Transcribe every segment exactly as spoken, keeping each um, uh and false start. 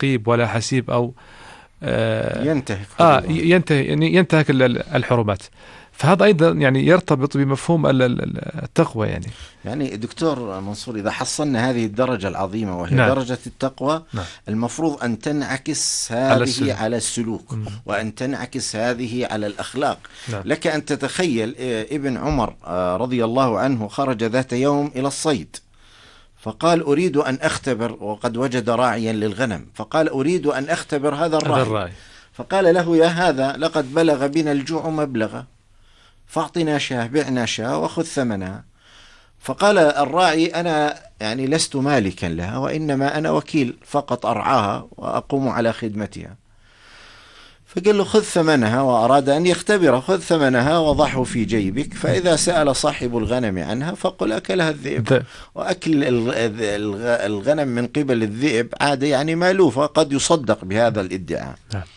رقيب ولا حسيب أو آه ينتهك آه ينتهي يعني ينتهك الحرمات. فهذا أيضا يعني يرتبط بمفهوم التقوى. يعني يعني دكتور منصور، إذا حصلنا هذه الدرجة العظيمة وهي نعم. درجة التقوى، نعم. المفروض أن تنعكس هذه على السلوك, على السلوك وأن تنعكس هذه على الأخلاق. نعم. لك أن تتخيل ابن عمر رضي الله عنه خرج ذات يوم إلى الصيد، فقال أريد أن أختبر، وقد وجد راعيا للغنم، فقال أريد أن أختبر هذا الراعي. فقال له يا هذا لقد بلغ بنا الجوع مبلغا، فاعطنا شاه، بعنا شاه وخذ ثمنها. فقال الراعي أنا يعني لست مالكا لها، وإنما أنا وكيل فقط أرعاها وأقوم على خدمتها. فقال له خذ ثمنها، وأراد أن يختبر، خذ ثمنها وضعه في جيبك، فإذا سأل صاحب الغنم عنها فقل أكلها الذئب. وأكل الغنم من قبل الذئب عادة يعني مألوفة، قد يصدق بهذا الادعاء.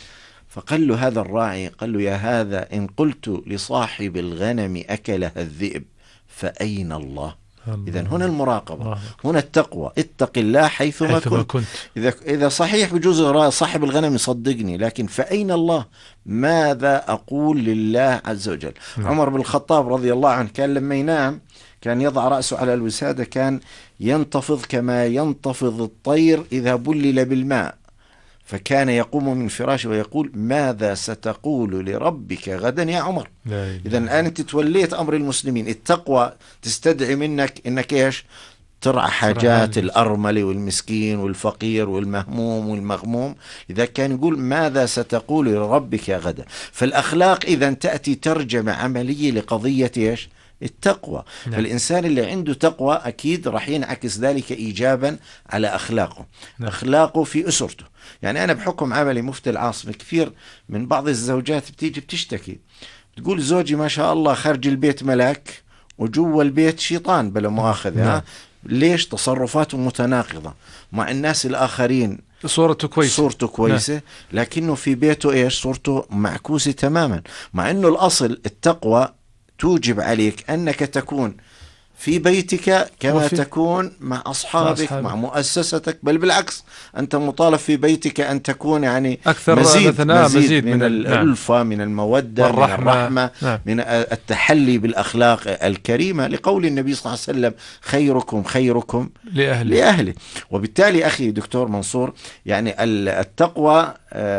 فقال له هذا الراعي، قال له يا هذا إن قلت لصاحب الغنم أكلها الذئب فأين الله؟ إذن هنا المراقبة، الله. هنا التقوى، اتق الله حيثما, حيثما كنت, كنت. إذا, إذا صحيح بجوز صاحب الغنم يصدقني، لكن فأين الله؟ ماذا أقول لله عز وجل؟ م. عمر بن الخطاب رضي الله عنه كان لما ينام كان يضع رأسه على الوسادة، كان ينتفض كما ينتفض الطير إذا بلل بالماء، فكان يقوم من فراشه ويقول ماذا ستقول لربك غدا يا عمر؟ إذا الآن أنت توليت أمر المسلمين، التقوى تستدعي منك إنك إيش؟ ترعى حاجات الأرمل والمسكين والفقير والمهموم والمغموم. إذا كان يقول ماذا ستقول لربك غدا، فالأخلاق إذا تأتي ترجمة عملية لقضية إيش؟ التقوى. نعم. فالإنسان اللي عنده تقوى أكيد راح ينعكس ذلك إيجابا على أخلاقه. نعم. أخلاقه في أسرته. يعني أنا بحكم عملي مفتي العاصمة كثير من بعض الزوجات بتيجي بتشتكي، تقول زوجي ما شاء الله خارج البيت ملاك وجوا البيت شيطان بلا مؤاخذة. نعم. ليش؟ تصرفاته متناقضة مع الناس الآخرين، صورته كويسة صورته كويسة. نعم. لكنه في بيته إيش؟ صورته معكوسة تماما. مع أنه الأصل التقوى توجب عليك أنك تكون في بيتك كما تكون مع أصحابك, أصحابك مع مؤسستك، بل بالعكس أنت مطالب في بيتك أن تكون يعني أكثر مزيد, مزيد, مزيد من, من الألفة. نعم. من المودة والرحمة. من الرحمة. نعم. من التحلي بالأخلاق الكريمة، لقول النبي صلى الله عليه وسلم خيركم خيركم لأهله, لأهله. وبالتالي أخي دكتور منصور، يعني التقوى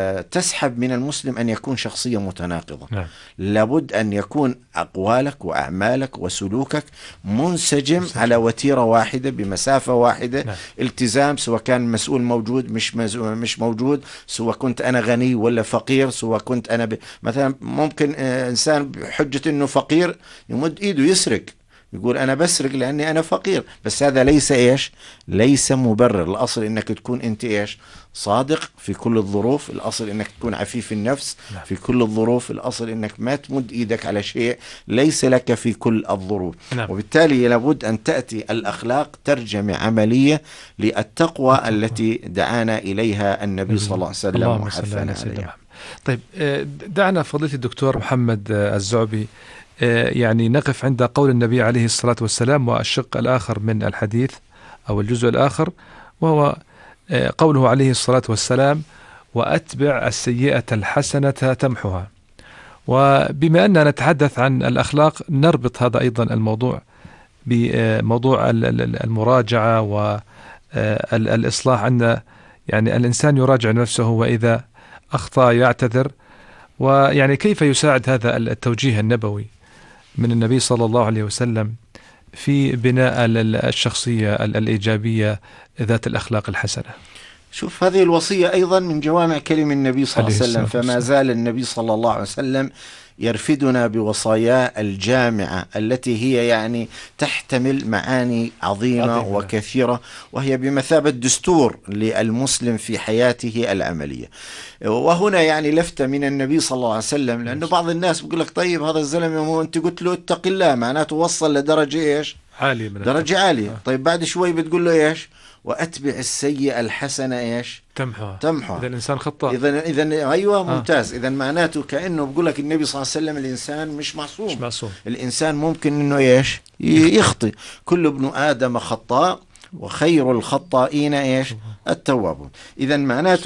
تسحب من المسلم أن يكون شخصية متناقضة. نعم. لابد أن يكون أقوالك وأعمالك وسلوكك منسجم مسجم. على وتيرة واحدة بمسافة واحدة. نعم. التزام، سواء كان المسؤول موجود مش مش موجود، سواء كنت أنا غني ولا فقير، سواء كنت أنا ب... مثلا ممكن إنسان بحجة إنه فقير يمد إيده يسرق، يقول أنا بسرق لأني أنا فقير، بس هذا ليس إيش؟ ليس مبرر. الأصل إنك تكون أنت إيش؟ صادق في كل الظروف. الأصل إنك تكون عفيف النفس في كل الظروف. الأصل إنك ما تمد إيدك على شيء ليس لك في كل الظروف. نعم. وبالتالي لابد أن تأتي الأخلاق ترجمة عملية للتقوى التقوى. التي دعانا إليها النبي صلى الله عليه وسلم وحثنا عليها. طيب دعنا فضيلة الدكتور محمد الزعبي يعني نقف عند قول النبي عليه الصلاة والسلام والشق الآخر من الحديث أو الجزء الآخر، وهو قوله عليه الصلاة والسلام وأتبع السيئة الحسنة تمحها. وبما أننا نتحدث عن الأخلاق نربط هذا أيضا الموضوع بموضوع المراجعة والإصلاح، أن يعني الإنسان يراجع نفسه وإذا أخطأ يعتذر. ويعني كيف يساعد هذا التوجيه النبوي من النبي صلى الله عليه وسلم في بناء الشخصية الإيجابية ذات الأخلاق الحسنة؟ شوف، هذه الوصية أيضا من جوامع كلم النبي صلى الله عليه وسلم، فما زال النبي صلى الله عليه وسلم يرفدنا بوصايا الجامعة التي هي يعني تحتمل معاني عظيمة, عظيمة وكثيرة، وهي بمثابة دستور للمسلم في حياته العملية. وهنا يعني لفتة من النبي صلى الله عليه وسلم، لأنه بعض الناس بيقول لك طيب هذا الزلمة مو أنت قلت له اتق الله، معناته وصل لدرجة إيش؟ عالية من درجة عالية. آه. طيب بعد شوي بتقول له إيش؟ وأتبع السيئة الحسنة إيش؟ تمحى. تمحى. إذا الإنسان خطأ. إذا إذا أيوة ممتاز. آه. إذا معناته كأنه بقول لك النبي صلى الله عليه وسلم الإنسان مش معصوم. مش معصوم. الإنسان ممكن إنه إيش؟ يخطئ. كل ابن آدم خطاء وخير الخطائين إيش؟ التوابون. إذا معناته